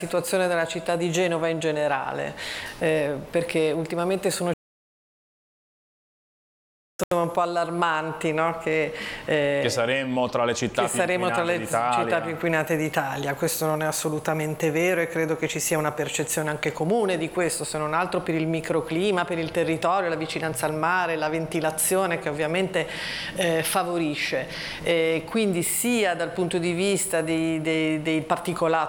Situazione della città di Genova in generale, perché ultimamente sono un po' allarmanti, no? Che saremmo tra le città più inquinate d'Italia. Questo non è assolutamente vero e credo che ci sia una percezione anche comune di questo, se non altro per il microclima, per il territorio, la vicinanza al mare, la ventilazione che ovviamente favorisce. Quindi sia dal punto di vista dei particolato